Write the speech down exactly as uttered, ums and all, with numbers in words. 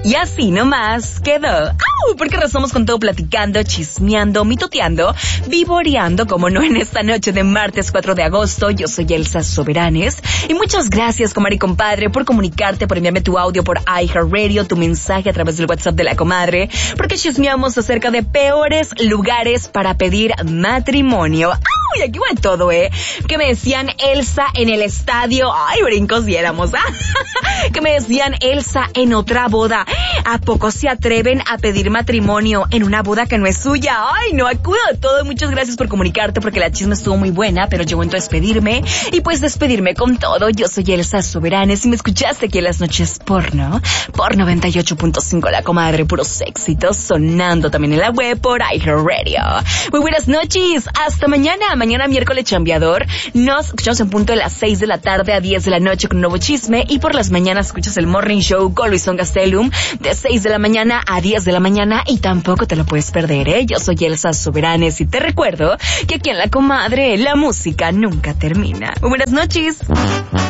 Y así nomás quedó. ¡Au! Porque rezamos con todo platicando, chismeando, mitoteando, vivoreando, como no, en esta noche de martes cuatro de agosto. Yo soy Elsa Soberanes. Y muchas gracias, comadre y compadre, por comunicarte, por enviarme tu audio por iHeartRadio, tu mensaje a través del WhatsApp de la comadre, porque chismeamos acerca de peores lugares para pedir matrimonio. ¡Au! Y aquí va todo, ¿eh? Que me decían Elsa en el estadio. ¡Ay, brincos diéramos! ¿Ah? Que me decían Elsa en otra boda. ¿A poco se atreven a pedir matrimonio en una boda que no es suya? ¡Ay, no! Acudo a todo. Muchas gracias por comunicarte, porque la chisma estuvo muy buena, pero llegó entonces despedirme. Y pues despedirme con todo. Yo soy Elsa Soberanes y me escuchaste aquí en las noches porno. Por noventa y ocho punto cinco La Comadre, puros éxitos, sonando también en la web por iHeartRadio. Muy buenas noches. Hasta mañana. Mañana miércoles chambeador. Nos escuchamos en punto de las seis de la tarde a diez de la noche con un nuevo chisme. Y por las mañanas escuchas el Morning Show con Luisón Gastelum de seis de la mañana a diez de la mañana. Y tampoco te lo puedes perder, ¿eh? Yo soy Elsa Soberanes y te recuerdo que aquí en La Comadre la música nunca termina. Muy buenas noches.